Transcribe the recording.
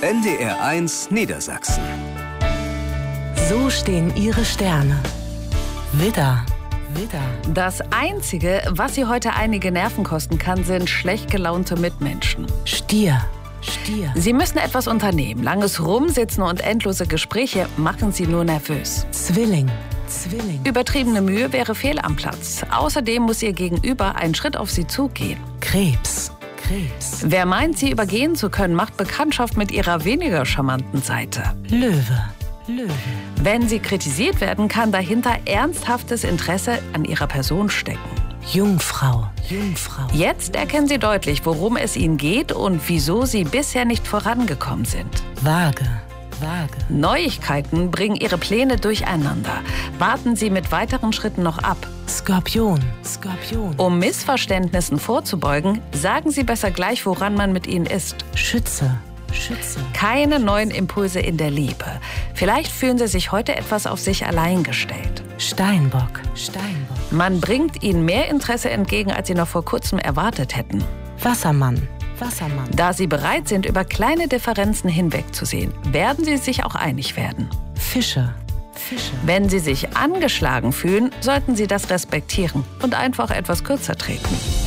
NDR1 Niedersachsen. So stehen Ihre Sterne. Widder. Das Einzige, was Sie heute einige Nerven kosten kann, sind schlecht gelaunte Mitmenschen. Stier. Sie müssen etwas unternehmen. Langes Rumsitzen und endlose Gespräche machen Sie nur nervös. Zwilling. Übertriebene Mühe wäre fehl am Platz. Außerdem muss Ihr Gegenüber einen Schritt auf Sie zugehen. Krebs. Wer meint, Sie übergehen zu können, macht Bekanntschaft mit Ihrer weniger charmanten Seite. Löwe. Wenn Sie kritisiert werden, kann dahinter ernsthaftes Interesse an Ihrer Person stecken. Jungfrau. Jetzt erkennen Sie deutlich, worum es Ihnen geht und wieso Sie bisher nicht vorangekommen sind. Waage. Neuigkeiten bringen Ihre Pläne durcheinander. Warten Sie mit weiteren Schritten noch ab. Skorpion. Um Missverständnissen vorzubeugen, sagen Sie besser gleich, woran man mit Ihnen ist. Schütze. Keine neuen Impulse in der Liebe. Vielleicht fühlen Sie sich heute etwas auf sich allein gestellt. Steinbock. Man bringt Ihnen mehr Interesse entgegen, als Sie noch vor kurzem erwartet hätten. Wassermann. Da Sie bereit sind, über kleine Differenzen hinwegzusehen, werden Sie sich auch einig werden. Fische. Wenn Sie sich angeschlagen fühlen, sollten Sie das respektieren und einfach etwas kürzer treten.